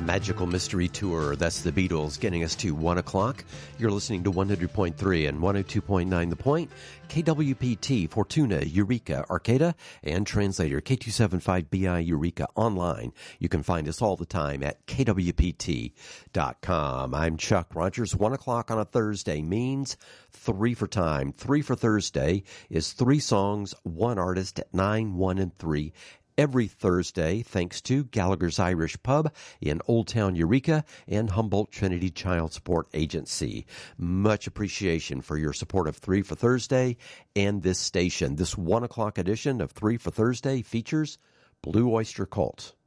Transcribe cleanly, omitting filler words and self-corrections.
Magical Mystery Tour. That's the Beatles getting us to 1 o'clock. You're listening to 100.3 and 102.9 The Point, KWPT, Fortuna, Eureka, Arcata, and translator K275BI Eureka online. You can find us all the time at kwpt.com. I'm Chuck Rogers. 1 o'clock on a Thursday means 3 for time. 3 for Thursday is 3 songs, 1 artist at 9, 1, and 3. Every Thursday, thanks to Gallagher's Irish Pub in Old Town Eureka and Humboldt Trinity Child Support Agency. Much appreciation for your support of 3 for Thursday and this station. This 1 o'clock edition of 3 for Thursday features Blue Oyster Cult.